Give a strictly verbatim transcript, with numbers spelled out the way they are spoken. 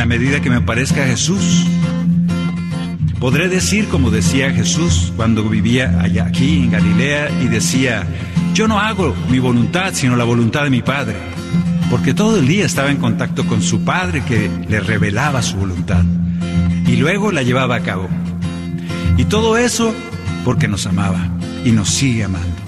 la medida que me parezca a Jesús. Podré decir como decía Jesús cuando vivía allá aquí en Galilea y decía: yo no hago mi voluntad sino la voluntad de mi Padre, porque todo el día estaba en contacto con su Padre que le revelaba su voluntad y luego la llevaba a cabo. Y todo eso porque nos amaba y nos sigue amando.